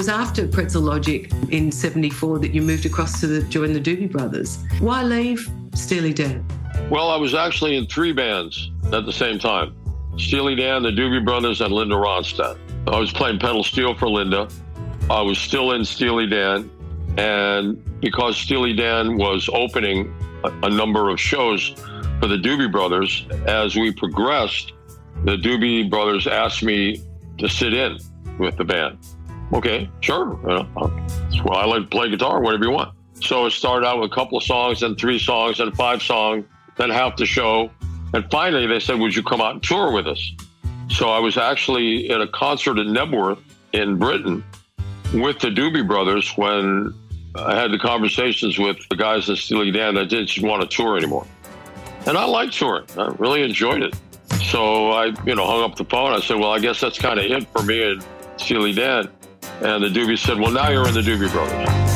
was after Pretzel Logic in 74 that you moved across to join the Doobie Brothers. Why leave Steely Dan? Well, I was actually in 3 bands at the same time. Steely Dan, the Doobie Brothers, and Linda Ronstadt. I was playing pedal steel for Linda. I was still in Steely Dan. And because Steely Dan was opening a number of shows for the Doobie Brothers, as we progressed, the Doobie Brothers asked me to sit in with the band. Okay, sure. Well, I like to play guitar, whatever you want. So it started out with a couple of songs, then 3 songs, then 5 songs, then half the show. And finally, they said, would you come out and tour with us? So I was actually at a concert at Nebworth in Britain with the Doobie Brothers when I had the conversations with the guys in Steely Dan that didn't want to tour anymore. And I liked touring. I really enjoyed it. So I, hung up the phone. I said, well, I guess that's kind of it for me and Steely Dan. And the Doobie said, well, now you're in the Doobie Brothers.